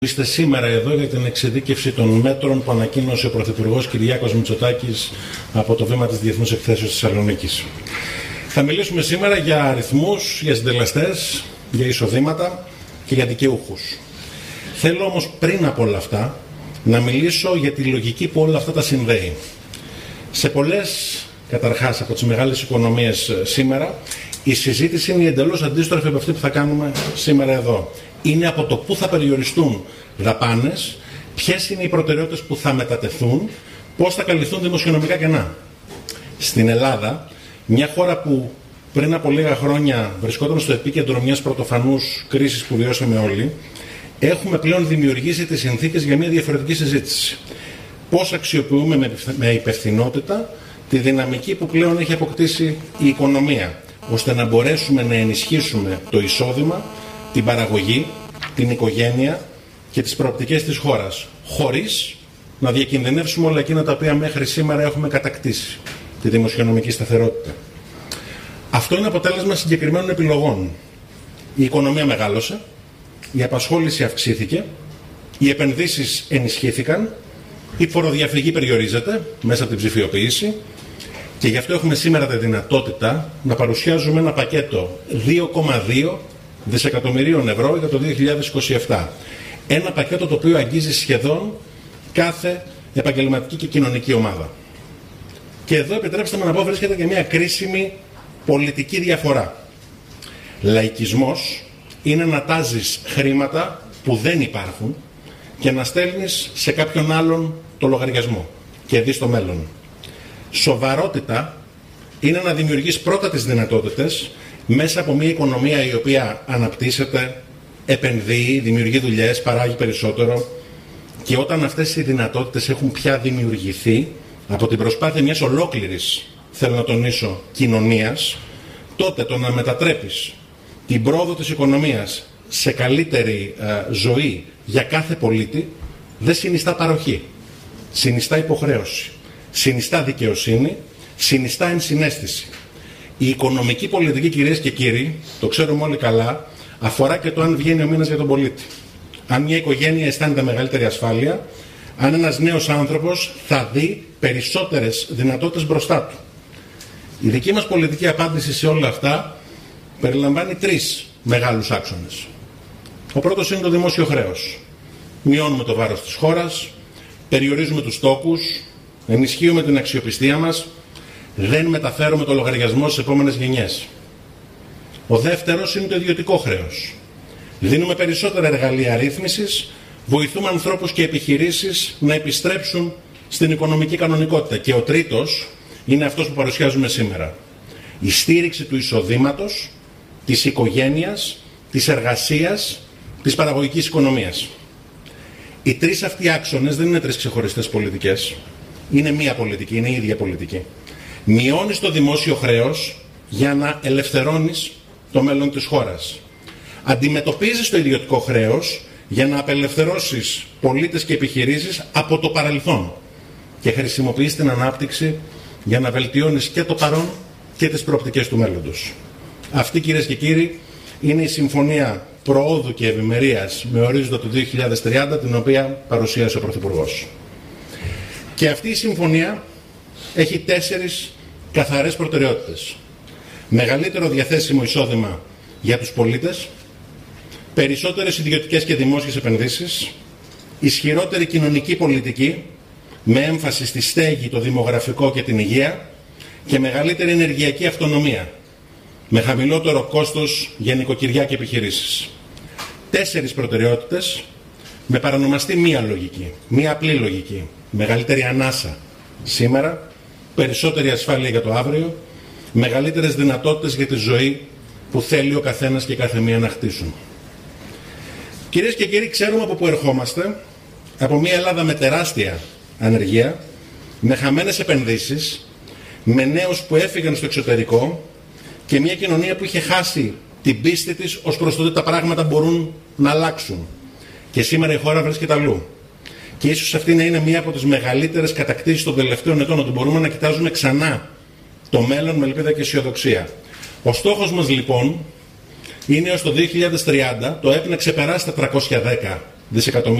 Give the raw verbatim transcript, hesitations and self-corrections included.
Είστε σήμερα εδώ για την εξειδίκευση των μέτρων που ανακοίνωσε ο Πρωθυπουργός Κυριάκος Μητσοτάκης από το βήμα της Διεθνούς Εκθέσεως της Θεσσαλονίκης. Θα μιλήσουμε σήμερα για αριθμούς, για συντελεστές, για εισοδήματα και για δικαιούχους. Θέλω όμως πριν από όλα αυτά να μιλήσω για τη λογική που όλα αυτά τα συνδέει. Σε πολλές, καταρχάς, από τις μεγάλες οικονομίες σήμερα, η συζήτηση είναι εντελώς αντίστροφη από αυτή που θα κάνουμε σήμερα εδώ. Είναι από το πού θα περιοριστούν δαπάνες, ποιες είναι οι προτεραιότητες που θα μετατεθούν, πώς θα καλυφθούν δημοσιονομικά κενά. Στην Ελλάδα, μια χώρα που πριν από λίγα χρόνια βρισκόταν στο επίκεντρο μιας πρωτοφανούς κρίσης που βιώσαμε όλοι, έχουμε πλέον δημιουργήσει τις συνθήκες για μια διαφορετική συζήτηση. Πώς αξιοποιούμε με υπευθυνότητα τη δυναμική που πλέον έχει αποκτήσει η οικονομία, ώστε να μπορέσουμε να ενισχύσουμε το εισόδημα, την παραγωγή, την οικογένεια και τις προοπτικές της χώρας, χωρίς να διακινδυνεύσουμε όλα εκείνα τα οποία μέχρι σήμερα έχουμε κατακτήσει, τη δημοσιονομική σταθερότητα. Αυτό είναι αποτέλεσμα συγκεκριμένων επιλογών. Η οικονομία μεγάλωσε, η απασχόληση αυξήθηκε, οι επενδύσεις ενισχύθηκαν, η φοροδιαφυγή περιορίζεται μέσα από την ψηφιοποίηση και γι' αυτό έχουμε σήμερα τη δυνατότητα να παρουσιάζουμε ένα πακέτο δύο κόμμα δύο δισεκατομμυρίων ευρώ για το δύο χιλιάδες είκοσι επτά. Ένα πακέτο το οποίο αγγίζει σχεδόν κάθε επαγγελματική και κοινωνική ομάδα. Και εδώ επιτρέψτε μου να πω βρίσκεται και μια κρίσιμη πολιτική διαφορά. Λαϊκισμός είναι να τάζεις χρήματα που δεν υπάρχουν και να στέλνεις σε κάποιον άλλον το λογαριασμό και δεις το μέλλον. Σοβαρότητα είναι να δημιουργείς πρώτα τις δυνατότητες μέσα από μια οικονομία η οποία αναπτύσσεται, επενδύει, δημιουργεί δουλειές, παράγει περισσότερο και όταν αυτές οι δυνατότητες έχουν πια δημιουργηθεί από την προσπάθεια μιας ολόκληρης, θέλω να τονίσω, κοινωνίας, τότε το να μετατρέπεις την πρόοδο της οικονομίας σε καλύτερη ε, ζωή για κάθε πολίτη δεν συνιστά παροχή, συνιστά υποχρέωση, συνιστά δικαιοσύνη, συνιστά ενσυναίσθηση. Η οικονομική πολιτική, κυρίες και κύριοι, το ξέρουμε όλοι καλά, αφορά και το αν βγαίνει ο μήνας για τον πολίτη. Αν μια οικογένεια αισθάνεται μεγαλύτερη ασφάλεια, αν ένας νέος άνθρωπος θα δει περισσότερες δυνατότητες μπροστά του. Η δική μας πολιτική απάντηση σε όλα αυτά περιλαμβάνει τρεις μεγάλους άξονες. Ο πρώτος είναι το δημόσιο χρέος. Μειώνουμε το βάρος της χώρας, περιορίζουμε τους τόκους, ενισχύουμε την αξιοπιστία μας, δεν μεταφέρουμε το λογαριασμό στις επόμενες γενιές. Ο δεύτερος είναι το ιδιωτικό χρέος. Δίνουμε περισσότερα εργαλεία ρύθμισης, βοηθούμε ανθρώπους και επιχειρήσεις να επιστρέψουν στην οικονομική κανονικότητα. Και ο τρίτος είναι αυτός που παρουσιάζουμε σήμερα. Η στήριξη του εισοδήματος, της οικογένειας, της εργασίας, της παραγωγικής οικονομίας. Οι τρεις αυτοί άξονες δεν είναι τρεις ξεχωριστές πολιτικές. Είναι μία πολιτική, είναι η ίδια πολιτική. Μειώνεις το δημόσιο χρέος για να ελευθερώνεις το μέλλον της χώρας. Αντιμετωπίζεις το ιδιωτικό χρέος για να απελευθερώσεις πολίτες και επιχειρήσεις από το παρελθόν και χρησιμοποιείς την ανάπτυξη για να βελτιώνεις και το παρόν και τις προοπτικές του μέλλοντος. Αυτή, κυρίες και κύριοι, είναι η Συμφωνία Προόδου και Ευημερίας με ορίζοντα το δύο χιλιάδες τριάντα, την οποία παρουσίασε ο Πρωθυπουργός. Και αυτή η συμφωνία έχει τέσσερις καθαρές προτεραιότητες. Μεγαλύτερο διαθέσιμο εισόδημα για τους πολίτες, περισσότερες ιδιωτικές και δημόσιες επενδύσεις, ισχυρότερη κοινωνική πολιτική με έμφαση στη στέγη, το δημογραφικό και την υγεία και μεγαλύτερη ενεργειακή αυτονομία με χαμηλότερο κόστος για νοικοκυριά και επιχειρήσεις. Τέσσερις προτεραιότητες με παρανομαστή μία λογική, μία απλή λογική, μεγαλύτερη ανάσα σήμερα, περισσότερη ασφάλεια για το αύριο, μεγαλύτερες δυνατότητες για τη ζωή που θέλει ο καθένας και κάθε μία να χτίσουν. Κυρίες και κύριοι, ξέρουμε από πού ερχόμαστε, από μια Ελλάδα με τεράστια ανεργία, με χαμένες επενδύσεις, με νέους που έφυγαν στο εξωτερικό και μια κοινωνία που είχε χάσει την πίστη της ως προς το ότι τα πράγματα μπορούν να αλλάξουν. Και σήμερα η χώρα βρίσκεται αλλού. Και ίσως αυτή να είναι μία από τις μεγαλύτερες κατακτήσεις των τελευταίων ετών, ότι μπορούμε να κοιτάζουμε ξανά το μέλλον με ελπίδα και αισιοδοξία. Ο στόχος μας λοιπόν είναι ως το δύο χιλιάδες τριάντα το ΕΠ να ξεπεράσει τα τριακόσια δέκα δισεκατομμύρια